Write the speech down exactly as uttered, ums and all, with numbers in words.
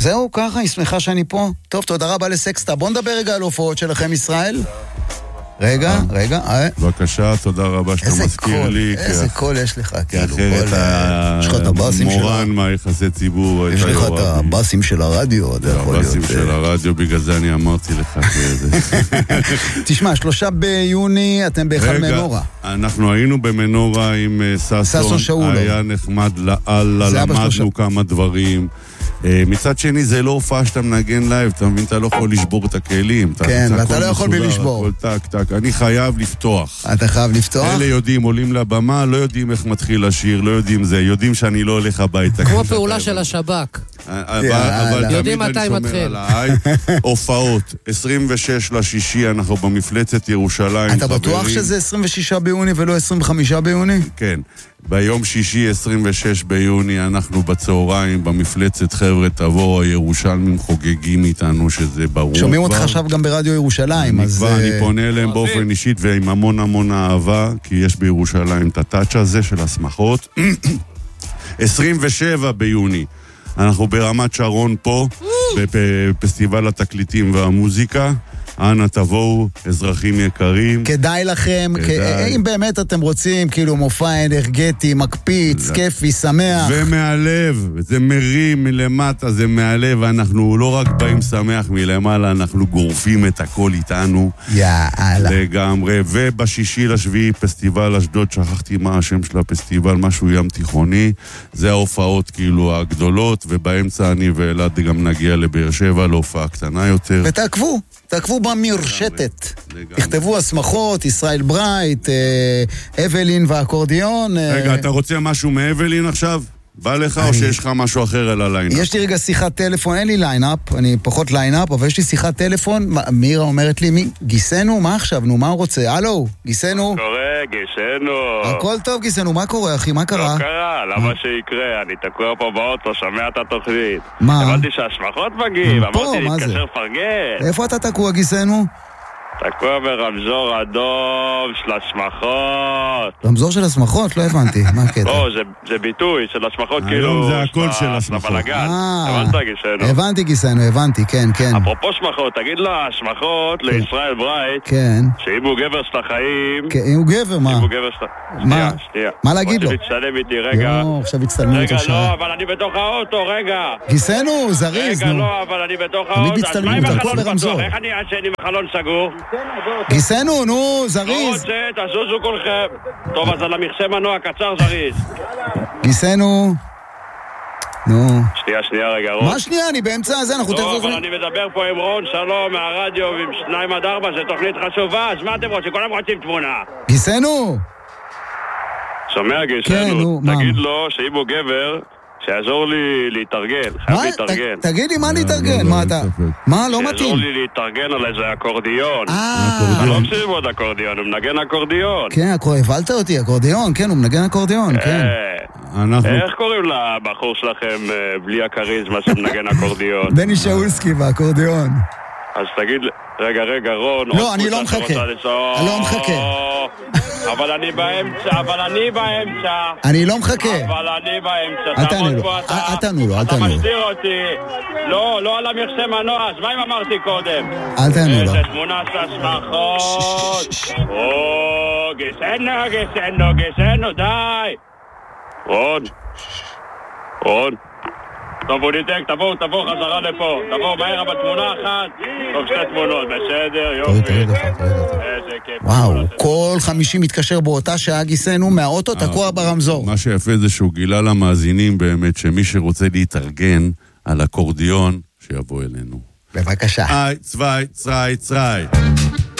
זהו, ככה, היא שמחה שאני פה. טוב, תודה רבה לסקסטה. בוא נדבר רגע על הופעות שלכם, ישראל. רגע, רגע. בבקשה, תודה רבה שאתה מזכיר לי. איזה קול יש לך, כי אחרת המורן מהיחסי ציבור. יש לך את הבאסים של הרדיו. הבאסים של הרדיו, בגלל זה אני אמרתי לך. תשמע, שלושה ביוני אתם בהיכל מנורה. אנחנו היינו במנורה עם ססון, היה נחמד לאללה, למדנו כמה דברים. מצד שני זה לא הופעה שאתה מנגן לייב, אתה מבין, אתה לא יכול לשבור את הכלים. כן, ואתה לא יכול בלי לשבור. טק, טק. אני חייב לפתוח. אתה חייב לפתוח? אלה יודעים, עולים לבמה, לא יודעים איך מתחיל לשיר, לא יודעים זה, יודעים שאני לא הולך הביתה. כמו פעולה של השב"כ. אבל יודעים מתי מתחיל. הופעות, עשרים ושש לשישי, אנחנו במפלצת ירושלים. אתה בטוח שזה עשרים ושישה ביוני ולא עשרים וחמישה ביוני? כן. ביום שישי עשרים ושש ביוני אנחנו בצהריים במפלצת, חבר'ה, תבואו, הירושלמים חוגגים איתנו, שזה ברור. שומעים אותך עכשיו גם ברדיו ירושלים, אז... אני פונה אליהם באופן אישית ועם המון המון אהבה, כי יש בירושלים את הטאץ' הזה של השמחות. עשרים ושבעה ביוני אנחנו ברמת שרון פה, בפסטיבל התקליטים והמוזיקה. אנא תבואו, אזרחים יקרים. כדאי לכם, כדאי. אם באמת אתם רוצים, כאילו מופע אנרגטי, מקפיץ, כיפי, שמח. ומהלב, זה מרים מלמטה, זה מהלב, אנחנו לא רק באים שמח מלמעלה, אנחנו גורפים את הכל איתנו. יאללה. לגמרי, ובשישי לשביעי, פסטיבל אשדוד, שכחתי מה השם של הפסטיבל, משהו ים תיכוני, זה ההופעות כאילו הגדולות, ובאמצע אני ואלעד גם נגיע לבאר שבע, להופעה קטנה יותר. ותעקבו. תעקבו במרשתת, תכתבו הסמכות, ישראל ברייט, אבלין והאקורדיון. רגע, אתה רוצה משהו מאבלין עכשיו? בא לך או שיש לך משהו אחר על הליינאפ? יש לי רגע שיחת טלפון, אין לי ליינאפ, אני פחות ליינאפ, אבל יש לי שיחת טלפון, מירה אומרת לי, מי? גיסנו? מה עכשיו? נו, מה הוא רוצה? הלו, גיסנו? קורה, גיסנו. הכל טוב, גיסנו, מה קורה, אחי? מה קרה? לא קרה, למה שיקרה? אני תקוע פה באוטו, שומע את התוכנית. מה? הבנתי שהשמחות מגיעים, אמרתי להתקשר פרגן. איפה אתה תקוע, גיסנו? תקוע ברמזור אדום של השמחות. רמזור של השמחות? לא הבנתי, מה הקטע? לא, זה ביטוי של השמחות, כאילו... זה הכל של השמחות. הבנת, גיסנו? הבנתי, גיסנו, הבנתי, כן, כן. אפרופו שמחות, תגיד לה, שמחות לישראל ברייט, כן. שאם הוא גבר של החיים... כן, אם הוא גבר, מה? אם הוא גבר של... שנייה, שנייה. מה להגיד לו? רוצה להצטלם איתי, רגע. יו, עכשיו הצטלמו איתו רגע, שעה. לא, אבל אני בתוך האוטו, רגע. גיסנו, זריז, נו. רגע, לא, אבל אני בתוך האוטו. תמיד הצטלמו איתו, כל ברמזור. איך אני אעשן עם החלון סגור? גיסנו, נו, זריז. לא רוצה, תזוזו כולכם. טוב, אז על המכסה מנוע קצר, זריז. גיסנו. נו. שנייה, שנייה, רגע, רון. מה שנייה? אני באמצע הזה, אנחנו לא, אבל אני מדבר פה עם רון, שלום, מהרדיו, עם שניים עד ארבע, זה תוכנית חשובה, אז מה אתם רוצים? כולם רוצים תמונה. גיסנו. שומע, גיסנו, תגיד לו שאם הוא גבר... שיעזור לי להתארגן, חייב להתארגן. תגיד לי מה להתארגן, מה אתה... מה, לא מתאים? שיעזור לי להתארגן על איזה אקורדיון. אני לא מקשיב עוד אקורדיון, הוא מנגן אקורדיון. כן, הבלת אותי, אקורדיון, כן, הוא מנגן אקורדיון, כן. איך קוראים לבחור שלכם בלי הכריזמה שמנגן אקורדיון? בני שאולסקי באקורדיון. אז תגיד, רגע, רגע, רון... לא, אני לא מחכה. אני לא מחכה. אבל אני באמצע, אבל אני באמצע. אני לא מחכה. אבל אני באמצע. אל תענו לו, אל תענו לו, אל תענו לו. אתה מסתיר אותי. לא, לא על המכסה מנוע, אז מה אם אמרתי קודם? אל תענו לו. איזה תמונה של השמחות. או, גיסנו, גיסנו, גיסנו, די. רון. רון. טוב, הוא ניתק, תבואו, תבואו חזרה לפה. תבואו מהר, אבל תמונה אחת. טוב, שתי תמונות, בסדר, יופי. איזה כיף. וואו, כל חמישי מתקשר באותה שעה, גיסנו, מהאוטו תקוע ברמזור. מה שיפה זה שהוא גילה למאזינים באמת, שמי שרוצה להתארגן על אקורדיון, שיבוא אלינו. בבקשה. איי, צווי, צרי, צרי.